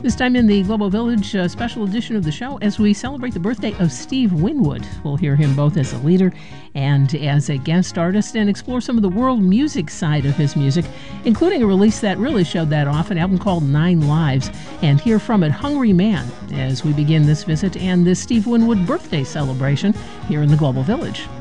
This time in the Global Village special edition of the show, as we celebrate the birthday of Steve Winwood. We'll hear him both as a leader and as a guest artist and explore some of the world music side of his music, including a release that really showed that off, an album called 9 Lives, and hear from it Hungry Man as we begin this visit and this Steve Winwood birthday celebration here in the Global Village.